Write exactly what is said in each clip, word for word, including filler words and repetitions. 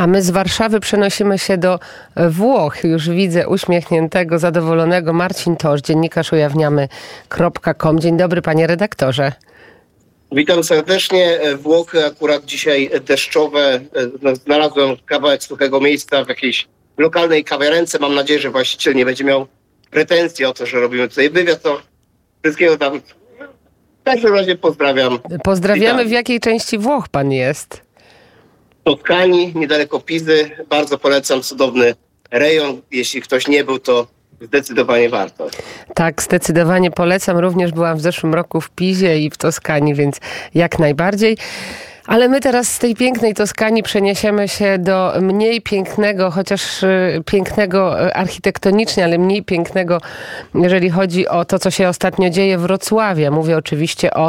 A my z Warszawy przenosimy się do Włoch. Już widzę uśmiechniętego, zadowolonego Marcin Tosz, dziennikarz ujawniamy kropka com. Dzień dobry, panie redaktorze. Witam serdecznie. Włochy akurat dzisiaj deszczowe. Znalazłem kawałek suchego miejsca w jakiejś lokalnej kawiarence. Mam nadzieję, że właściciel nie będzie miał pretensji o to, że robimy tutaj wywiad. To wszystkiego tam w każdym razie pozdrawiam. Pozdrawiamy. W jakiej części Włoch pan jest? Toskanii, niedaleko Pizy. Bardzo polecam, cudowny rejon. Jeśli ktoś nie był, to zdecydowanie warto. Tak, zdecydowanie polecam. Również byłam w zeszłym roku w Pizie i w Toskanii, więc jak najbardziej. Ale my teraz z tej pięknej Toskanii przeniesiemy się do mniej pięknego, chociaż pięknego architektonicznie, ale mniej pięknego, jeżeli chodzi o to, co się ostatnio dzieje w Wrocławiu. Mówię oczywiście o,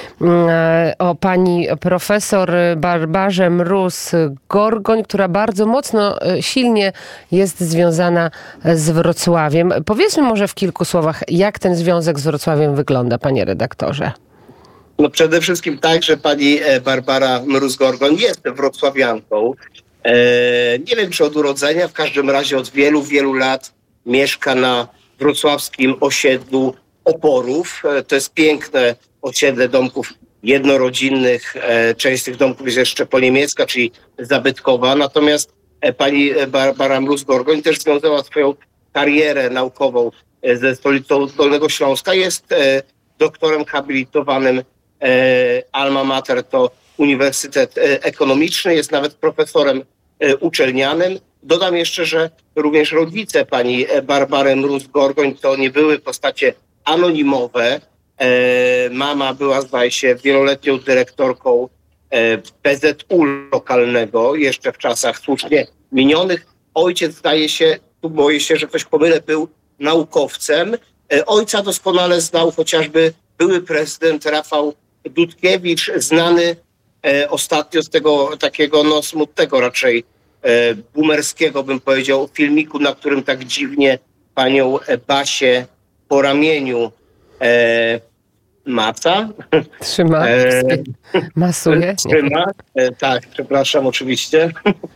o pani profesor Barbarze Mróz-Gorgoń, która bardzo mocno, silnie jest związana z Wrocławiem. Powiedzmy może w kilku słowach, jak ten związek z Wrocławiem wygląda, panie redaktorze. No przede wszystkim tak, że pani Barbara Mróz-Gorgoń jest wrocławianką. E, nie wiem, czy od urodzenia, w każdym razie od wielu, wielu lat mieszka na wrocławskim osiedlu Oporów. E, to jest piękne osiedle domków jednorodzinnych. E, część z tych domków jest jeszcze po niemiecka, czyli zabytkowa. Natomiast e, pani Barbara Mróz-Gorgoń też związała swoją karierę naukową ze stolicą Dolnego Śląska. Jest e, doktorem habilitowanym. Alma Mater to Uniwersytet Ekonomiczny, jest nawet profesorem uczelnianym. Dodam jeszcze, że również rodzice pani Barbary Mróz-Gorgoń to nie były postacie anonimowe. Mama była, zdaje się, wieloletnią dyrektorką P Z U lokalnego, jeszcze w czasach słusznie minionych. Ojciec, zdaje się, tu boję się, że ktoś pomylę, był naukowcem. Ojca doskonale znał chociażby były prezydent Rafał Dudkiewicz, znany e, ostatnio z tego takiego no, smutnego raczej e, boomerskiego, bym powiedział, filmiku, na którym tak dziwnie panią Basię po ramieniu e, maca. Trzyma, e, masuje. Trzyma, e, tak, przepraszam oczywiście.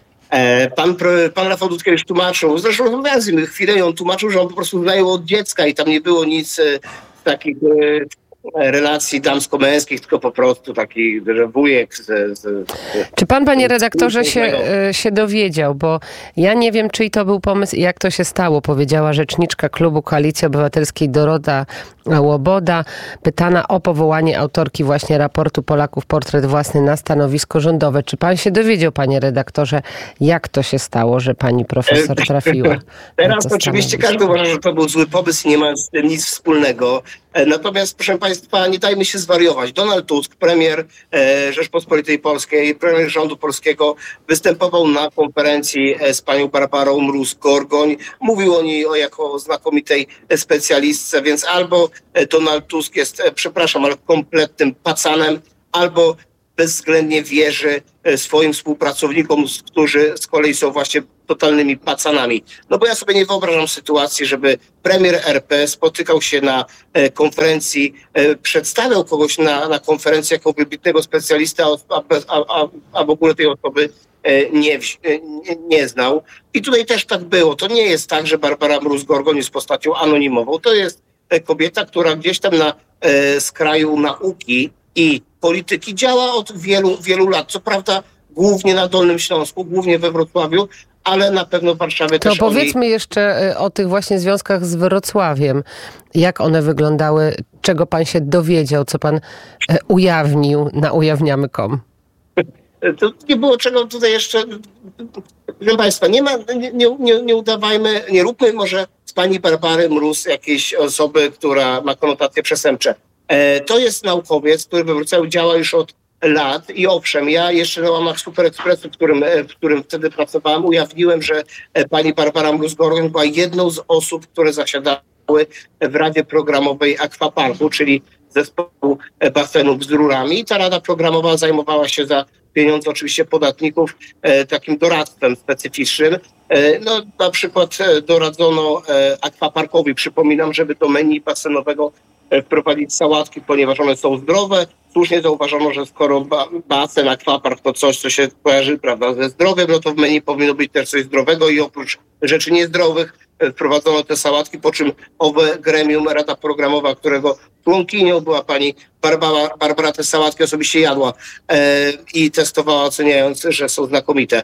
E, pan, pan Rafał Dudkiewicz tłumaczył, zresztą rozmawiałem z nim chwilę, on tłumaczył, że on po prostu znał od dziecka i tam nie było nic e, takich e, relacji damsko-męskich, tylko po prostu taki że wujek z, z, Czy pan, panie redaktorze, się, się dowiedział, bo ja nie wiem, czyj to był pomysł i jak to się stało, powiedziała rzeczniczka klubu Koalicji Obywatelskiej Dorota Łoboda, pytana o powołanie autorki właśnie raportu Polaków Portret Własny na stanowisko rządowe. Czy pan się dowiedział, panie redaktorze, jak to się stało, że pani profesor trafiła? Teraz oczywiście każdy uważa, że to był zły pomysł i nie ma z tym nic wspólnego. Natomiast, proszę państwa, nie dajmy się zwariować. Donald Tusk, premier e, Rzeczpospolitej Polskiej, premier rządu polskiego, występował na konferencji z panią Barbarą Mróz-Gorgoń. Mówił o niej o jako znakomitej specjalistce, więc albo Donald Tusk jest, przepraszam, ale kompletnym pacanem, albo bezwzględnie wierzy swoim współpracownikom, którzy z kolei są właśnie totalnymi pacanami. No bo ja sobie nie wyobrażam sytuacji, żeby premier R P spotykał się na konferencji, przedstawiał kogoś na, na konferencji jako wybitnego specjalista, a, a, a, a w ogóle tej osoby nie, nie, nie znał. I tutaj też tak było. To nie jest tak, że Barbara Mróz-Gorgoń jest postacią anonimową. To jest kobieta, która gdzieś tam na e, skraju nauki i polityki działa od wielu, wielu lat. Co prawda głównie na Dolnym Śląsku, głównie we Wrocławiu, ale na pewno w Warszawie to też. To powiedzmy niej... jeszcze o tych właśnie związkach z Wrocławiem. Jak one wyglądały, czego pan się dowiedział, co pan ujawnił na ujawniamy kropka com? To nie było czego tutaj jeszcze... Proszę państwa, nie ma, nie, nie, nie udawajmy, nie róbmy może z pani Barbary Mróz jakiejś osoby, która ma konotacje przestępcze. E, to jest naukowiec, który we Wrocławiu działa już od lat i owszem, ja jeszcze na łamach Super Expressu, w którym, w którym wtedy pracowałem, ujawniłem, że pani Barbara Mróz-Gorgoń była jedną z osób, które zasiadały w Radzie Programowej Aquaparku, czyli zespołu basenów z rurami. Ta Rada Programowa zajmowała się za pieniądze oczywiście podatników e, takim doradztwem specyficznym. E, no, na przykład doradzono e, Aquaparkowi, przypominam, żeby do menu basenowego wprowadzić sałatki, ponieważ one są zdrowe. Słusznie zauważono, że skoro ba- basen, akwapark to coś, co się kojarzy, prawda, ze zdrowiem, no to w menu powinno być też coś zdrowego i oprócz rzeczy niezdrowych wprowadzono te sałatki, po czym owe gremium, Rada Programowa, którego członkinią była pani Barbara, Barbara te sałatki osobiście jadła e, i testowała, oceniając, że są znakomite.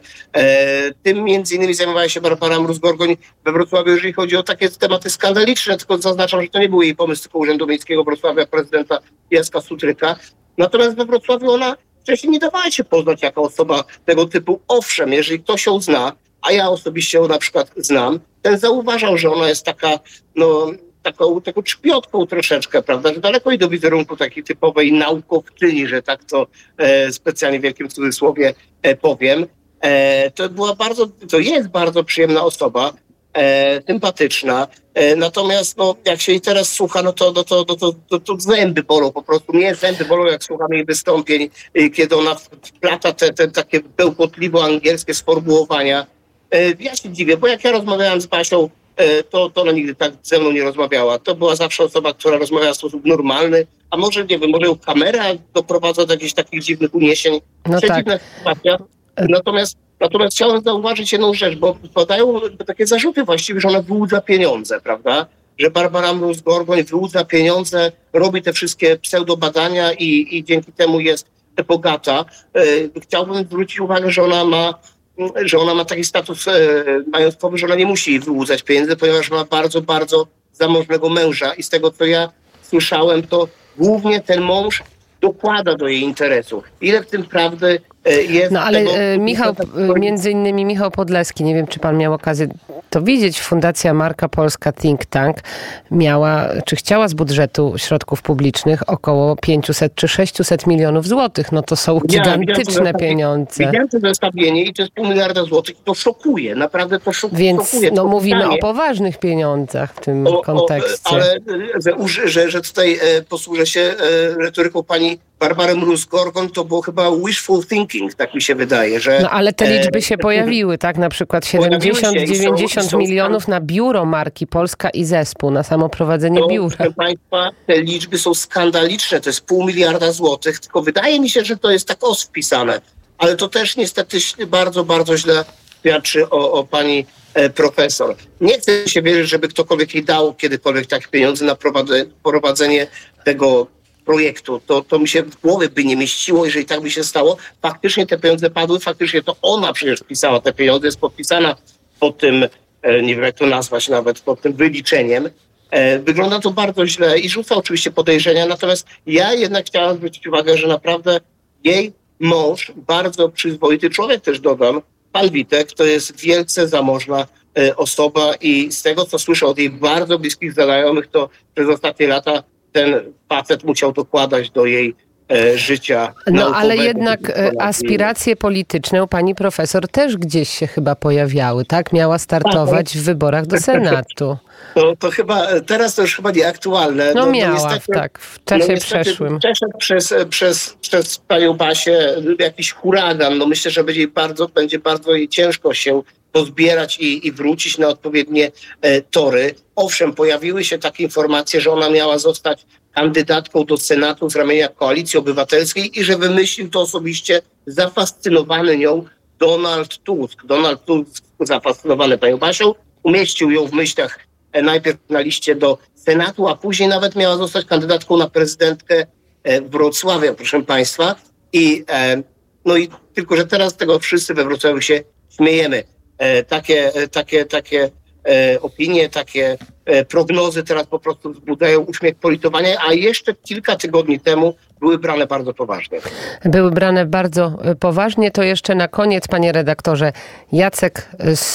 E, tym między innymi zajmowała się Barbara Mróz-Gorgoń we Wrocławiu, jeżeli chodzi o takie tematy skandaliczne, tylko zaznaczam, że to nie był jej pomysł, tylko Urzędu Miejskiego Wrocławia, prezydenta Jacka Sutryka. Natomiast we Wrocławiu ona wcześniej nie dawała się poznać jako osoba tego typu. Owszem, jeżeli ktoś ją zna, a ja osobiście ją na przykład znam, ten zauważał, że ona jest taka, no, taką, taką czpiotką troszeczkę, prawda, że daleko i do wizerunku takiej typowej naukowczyni, że tak to e, specjalnie w wielkim cudzysłowie e, powiem. E, to była bardzo, to jest bardzo przyjemna osoba, e, sympatyczna, e, natomiast no, jak się jej teraz słucha, no to, no to, no to, to, to zęby bolą po prostu. Mnie zęby bolą, jak słucham jej wystąpień, e, kiedy ona wplata te, te takie bełkotliwo angielskie sformułowania. Ja się dziwię, bo jak ja rozmawiałem z Basią, to, to ona nigdy tak ze mną nie rozmawiała. To była zawsze osoba, która rozmawiała w sposób normalny, a może, nie wiem, może ją kamera doprowadza do jakichś takich dziwnych uniesień. No Przedziwna sytuacja. Natomiast, natomiast chciałem zauważyć jedną rzecz, bo padają takie zarzuty właściwie, że ona wyłudza pieniądze, prawda? Że Barbara Mróz-Gorgoń wyłudza pieniądze, robi te wszystkie pseudobadania i, i dzięki temu jest bogata. Chciałbym zwrócić uwagę, że ona ma że ona ma taki status e, majątkowy, że ona nie musi wyłudzać pieniędzy, ponieważ ma bardzo, bardzo zamożnego męża i z tego, co ja słyszałem, to głównie ten mąż dokłada do jej interesów. Ile w tym prawdy e, jest... No ale tego, e, Michał, e, między innymi Michał Podleski, nie wiem, czy pan miał okazję to widzieć, Fundacja Marka Polska Think Tank miała, czy chciała z budżetu środków publicznych około pięćset czy sześćset milionów złotych. No to są gigantyczne ja, pieniądze. Widziałem to zestawienie i to jest pół miliarda złotych. To szokuje, naprawdę to szokuje. Więc szokuje. no, to mówimy pytanie, o poważnych pieniądzach w tym o, kontekście. O, ale że, że, że tutaj e, posłużę się e, retoryką pani Barbary Mróz-Gorgoń, to było chyba wishful thinking, tak mi się wydaje. Że, no ale te liczby się e, pojawiły, tak? Na przykład siedemdziesiąt dziewięćdziesiąt milionów na biuro marki Polska i zespół, na samo prowadzenie to, biura. Proszę państwa, te liczby są skandaliczne, to jest pół miliarda złotych, tylko wydaje mi się, że to jest tak os wpisane, ale to też niestety bardzo, bardzo źle świadczy o, o pani e, profesor. Nie chcę się wierzyć, żeby ktokolwiek jej dał kiedykolwiek takie pieniądze na prowadzenie tego projektu. To, to mi się w głowie by nie mieściło, jeżeli tak by się stało. Faktycznie te pieniądze padły, faktycznie to ona przecież wpisała te pieniądze, jest podpisana pod tym, nie wiem jak to nazwać nawet, pod tym wyliczeniem. Wygląda to bardzo źle i rzuca oczywiście podejrzenia, natomiast ja jednak chciałam zwrócić uwagę, że naprawdę jej mąż, bardzo przyzwoity człowiek też dodam, pan Witek, to jest wielce zamożna osoba i z tego, co słyszę od jej bardzo bliskich znajomych, to przez ostatnie lata ten facet musiał dokładać do jej e, życia. No ale jednak aspiracje polityczne u pani profesor też gdzieś się chyba pojawiały, tak? Miała startować w wyborach do Senatu. To, to chyba, teraz to już chyba nieaktualne. No, no miała, niestety, tak, w czasie no przeszłym. Przeszedł przez, przez, przez panią Basię jakiś huragan. No myślę, że będzie bardzo, będzie bardzo jej ciężko się pozbierać i, i wrócić na odpowiednie e, tory. Owszem, pojawiły się takie informacje, że ona miała zostać kandydatką do Senatu z ramienia Koalicji Obywatelskiej i że wymyślił to osobiście zafascynowany nią Donald Tusk. Donald Tusk, zafascynowany panią Basią, umieścił ją w myślach e, najpierw na liście do Senatu, a później nawet miała zostać kandydatką na prezydentkę e, Wrocławia, proszę państwa. I, e, no i tylko, że teraz z tego wszyscy we Wrocławiu się śmiejemy. E, takie, e, takie, takie e, opinie, takie e, prognozy teraz po prostu wzbudzają uśmiech politowania, a jeszcze kilka tygodni temu były brane bardzo poważnie. Były brane bardzo poważnie. To jeszcze na koniec, panie redaktorze, Jacek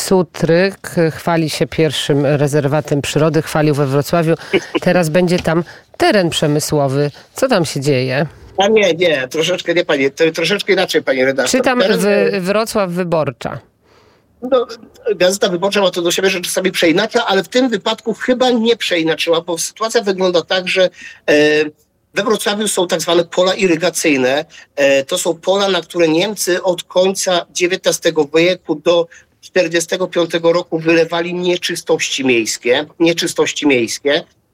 Sutryk chwali się pierwszym rezerwatem przyrody, chwalił we Wrocławiu. Teraz będzie tam teren przemysłowy. Co tam się dzieje? A nie, nie, troszeczkę nie, panie, to troszeczkę inaczej, panie redaktor. Czytam w Wrocław Wyborcza. No, Gazeta Wyborcza ma to do siebie, że czasami przeinacza, ale w tym wypadku chyba nie przeinaczyła, bo sytuacja wygląda tak, że e, we Wrocławiu są tak zwane pola irygacyjne. E, to są pola, na które Niemcy od końca dziewiętnastego wieku do czterdziestego piątego roku wylewali nieczystości miejskie. Nieczystości miejskie.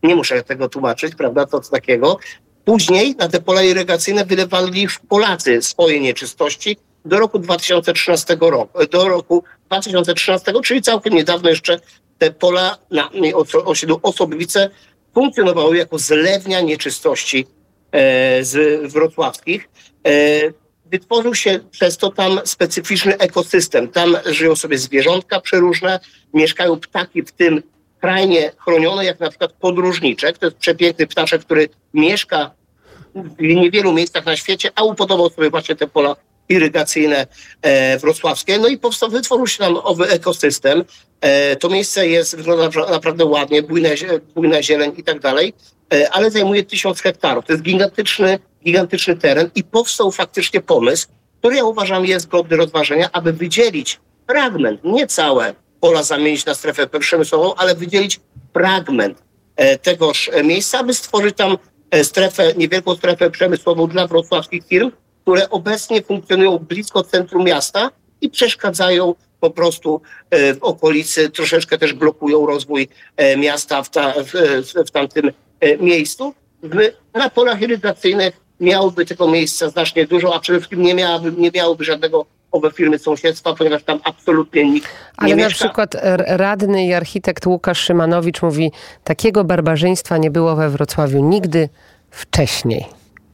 Nie muszę tego tłumaczyć, prawda, to co takiego. Później na te pola irygacyjne wylewali już Polacy swoje nieczystości do roku dwa tysiące trzynastego roku, do roku dwa tysiące trzynastego, czyli całkiem niedawno jeszcze te pola na osiedlu Osobowice funkcjonowały jako zlewnia nieczystości e, z wrocławskich. E, wytworzył się przez to tam specyficzny ekosystem. Tam żyją sobie zwierzątka przeróżne, mieszkają ptaki, w tym krajnie chronione, jak na przykład podróżniczek. To jest przepiękny ptaszek, który mieszka w niewielu miejscach na świecie, a upodobał sobie właśnie te pola irygacyjne e, wrocławskie. No i powstał, wytworzył się tam owy ekosystem. E, to miejsce jest, wygląda naprawdę ładnie, bujna, bujna zieleń i tak dalej, e, ale zajmuje tysiąc hektarów. To jest gigantyczny, gigantyczny teren i powstał faktycznie pomysł, który ja uważam jest godny rozważenia, aby wydzielić fragment, nie całe pola zamienić na strefę przemysłową, ale wydzielić fragment e, tegoż miejsca, aby stworzyć tam strefę, niewielką strefę przemysłową dla wrocławskich firm, które obecnie funkcjonują blisko centrum miasta i przeszkadzają po prostu w okolicy, troszeczkę też blokują rozwój miasta w, ta, w, w tamtym miejscu. Na polach irygacyjnych miałoby tego miejsca znacznie dużo, a przede wszystkim nie, miałaby, nie miałoby żadnego owe firmy sąsiedztwa, ponieważ tam absolutnie nikt Ale nie na mieszka. przykład radny i architekt Łukasz Szymanowicz mówi, takiego barbarzyństwa nie było we Wrocławiu nigdy wcześniej.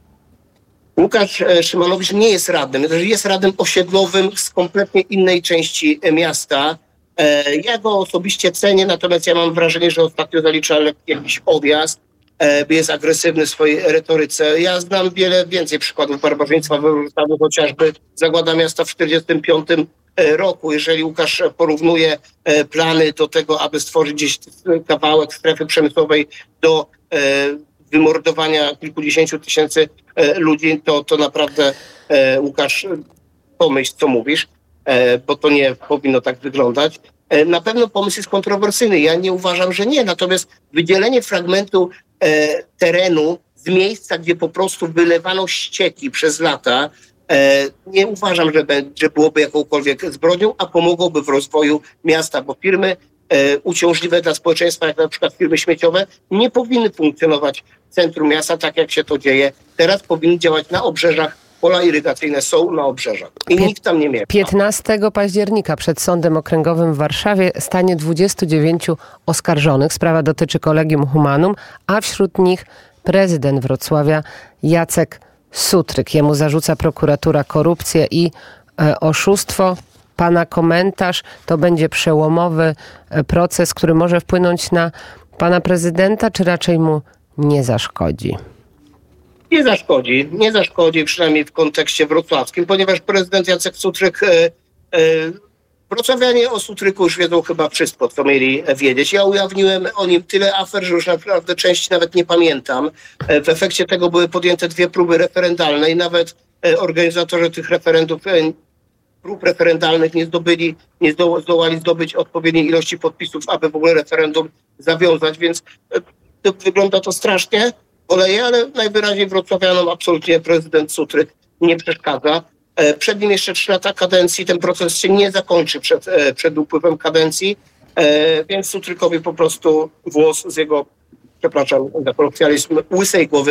Łukasz Szymanowicz nie jest radnym, jest radnym osiedlowym z kompletnie innej części miasta. Ja go osobiście cenię, natomiast ja mam wrażenie, że ostatnio zalicza jakiś odjazd, jest agresywny w swojej retoryce. Ja znam wiele więcej przykładów barbarzyństwa we Wrocławiu, chociażby zagłada miasta w tysiąc dziewięćset czterdziestym piątym roku. Jeżeli Łukasz porównuje plany do tego, aby stworzyć gdzieś kawałek strefy przemysłowej do wymordowania kilkudziesięciu tysięcy ludzi, to, to naprawdę Łukasz, pomyśl, co mówisz, bo to nie powinno tak wyglądać. Na pewno pomysł jest kontrowersyjny. Ja nie uważam, że nie. Natomiast wydzielenie fragmentu e, terenu z miejsca, gdzie po prostu wylewano ścieki przez lata, e, nie uważam, że, be, że byłoby jakąkolwiek zbrodnią, a pomogłoby w rozwoju miasta, bo firmy e, uciążliwe dla społeczeństwa, jak na przykład firmy śmieciowe, nie powinny funkcjonować w centrum miasta, tak jak się to dzieje. Teraz powinny działać na obrzeżach. Pola irygacyjne są na obrzeżach i Pię- nikt tam nie mieszka. piętnastego października przed Sądem Okręgowym w Warszawie stanie dwudziestu dziewięciu oskarżonych. Sprawa dotyczy Collegium Humanum, a wśród nich prezydent Wrocławia Jacek Sutryk. Jemu zarzuca prokuratura korupcję i e, oszustwo. Pana komentarz, to będzie przełomowy proces, który może wpłynąć na pana prezydenta, czy raczej mu nie zaszkodzi? Nie zaszkodzi, nie zaszkodzi przynajmniej w kontekście wrocławskim, ponieważ prezydent Jacek Sutryk, e, e, wrocławianie o Sutryku już wiedzą chyba wszystko, co mieli wiedzieć. Ja ujawniłem o nim tyle afer, że już naprawdę części nawet nie pamiętam. E, w efekcie tego były podjęte dwie próby referendalne i nawet e, organizatorzy tych referendów, e, prób referendalnych nie zdobyli, nie zdo, zdołali zdobyć odpowiedniej ilości podpisów, aby w ogóle referendum zawiązać, więc e, to, wygląda to strasznie. Oleje, ale najwyraźniej wrocławianom absolutnie prezydent Sutryk nie przeszkadza. Przed nim jeszcze trzy lata kadencji, ten proces się nie zakończy przed, przed upływem kadencji, więc Sutrykowi po prostu włos z jego, przepraszam za kolokwializm, łysej głowy